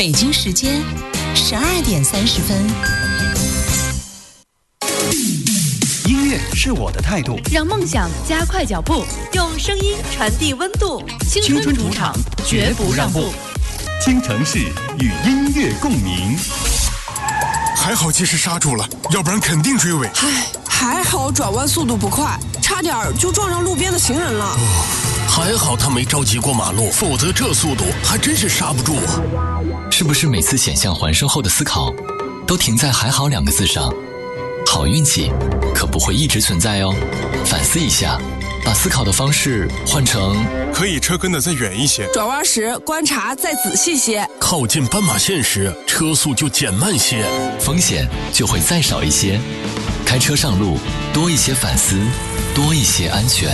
北京时间12:30。 音乐是我的态度， 让梦想加快脚步，用声音传递温度。青春主场，绝不让步。 京城市与音乐共鸣。 还好及时刹住了，要不然肯定追尾。 还好转弯速度不快，差点就撞上路边的行人了。 还好他没着急过马路，否则这速度还真是刹不住啊。 是不是每次险象环生后的思考都停在还好2个字上？好运气可不会一直存在哦，反思一下，把思考的方式换成可以车跟得再远一些， 转弯时观察再仔细些， 靠近斑马线时车速就减慢些， 风险就会再少一些。开车上路多一些反思，多一些安全。